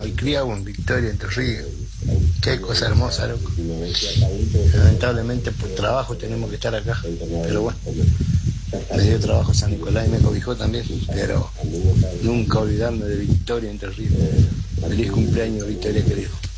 malcriado en Victoria, Entre Ríos. Qué cosa hermosa, loco. Lamentablemente por trabajo tenemos que estar acá, pero bueno, me dio trabajo San Nicolás y me cobijó también, pero nunca olvidarme de Victoria, Entre Ríos. Feliz cumpleaños, Victoria, querido.